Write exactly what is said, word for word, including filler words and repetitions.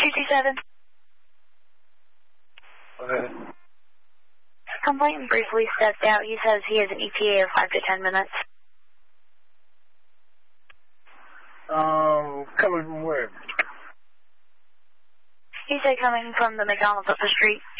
two two seven. Okay. Complainant briefly stepped out. He says he has an E T A of five to ten minutes. Um, coming from where? He said coming from the McDonald's up the street.